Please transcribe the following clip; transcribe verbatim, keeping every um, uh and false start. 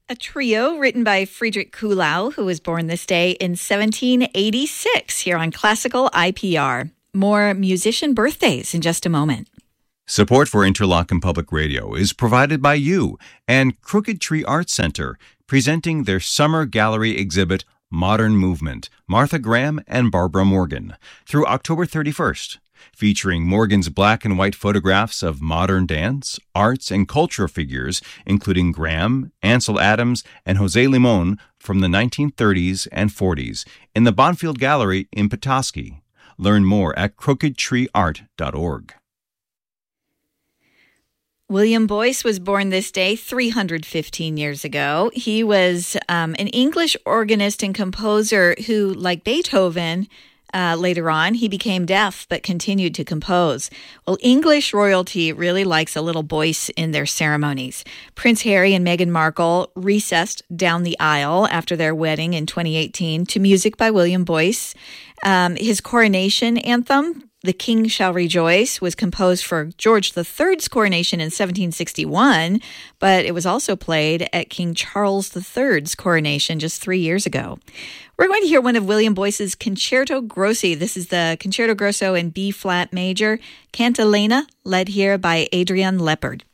A trio written by Friedrich Kuhlau, who was born this day in seventeen eighty-six, here on Classical I P R. More musician birthdays in just a moment. Support for Interlochen Public Radio is provided by you and Crooked Tree Art Center, presenting their summer gallery exhibit, Modern Movement, Martha Graham and Barbara Morgan, through October thirty-first. Featuring Morgan's black and white photographs of modern dance, arts, and culture figures, including Graham, Ansel Adams, and Jose Limon from the nineteen thirties and forties, in the Bonfield Gallery in Petoskey. Learn more at crooked tree art dot org. William Boyce was born this day three hundred fifteen years ago. He was um, an English organist and composer who, like Beethoven, Uh, later on, he became deaf but continued to compose. Well, English royalty really likes a little Boyce in their ceremonies. Prince Harry and Meghan Markle recessed down the aisle after their wedding in twenty eighteen to music by William Boyce. Um, his coronation anthem, The King Shall Rejoice, was composed for George the Third's coronation in seventeen sixty-one, but it was also played at King Charles the Third's coronation just three years ago. We're going to hear one of William Boyce's Concerto Grossi. This is the Concerto Grosso in B-flat major, Cantilena, led here by Adrian Leppard.